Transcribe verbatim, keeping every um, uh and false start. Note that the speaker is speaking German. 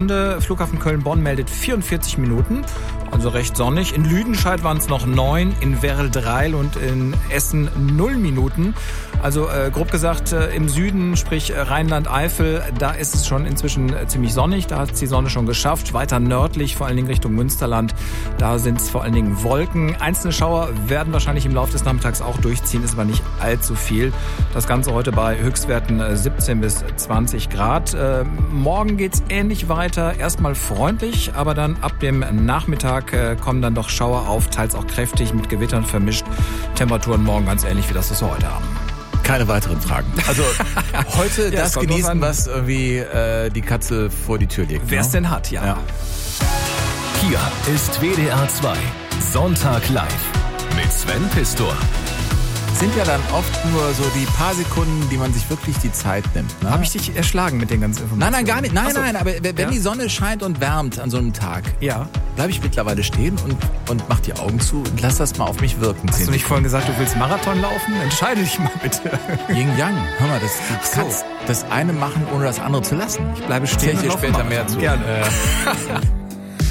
Stunde. Flughafen Köln-Bonn meldet vierundvierzig Minuten, also recht sonnig. In Lüdenscheid waren es noch neun, in Werl-Dreil und in Essen null Minuten. Also äh, grob gesagt äh, im Süden, sprich äh, Rheinland-Eifel, da ist es schon inzwischen äh, ziemlich sonnig. Da hat es die Sonne schon geschafft. Weiter nördlich, vor allen Dingen Richtung Münsterland, da sind es vor allen Dingen Wolken. Einzelne Schauer werden wahrscheinlich im Laufe des Nachmittags auch durchziehen, ist aber nicht allzu viel. Das Ganze heute bei Höchstwerten äh, siebzehn bis zwanzig Grad. Äh, morgen geht's ähnlich weiter. Erstmal freundlich, aber dann ab dem Nachmittag äh, kommen dann doch Schauer auf, teils auch kräftig mit Gewittern vermischt. Temperaturen morgen ganz ähnlich wie das, was wir heute haben. Keine weiteren Fragen. Also heute Ja, das genießen, was irgendwie äh, die Katze vor die Tür legt. Wer es ne? denn hat, ja. ja. Hier ist W D R zwei. Sonntag live mit Sven Pistor. Sind ja dann oft nur so die paar Sekunden, die man sich wirklich die Zeit nimmt. Ne? Habe ich dich erschlagen mit den ganzen Informationen? Nein, nein, gar nicht. Nein, so. nein, aber wenn Ja? die Sonne scheint und wärmt an so einem Tag, Ja. bleibe ich mittlerweile stehen und, und mach die Augen zu und lass das mal auf mich wirken. Hast du nicht vorhin gesagt, du willst Marathon laufen? Entscheide dich mal bitte. Yin-Yang. Hör mal, das, du so. kannst das eine machen, ohne das andere zu lassen. Ich bleibe stehen. Erzähl ich dir und später laufe mehr Marathon. zu. Gerne. Äh,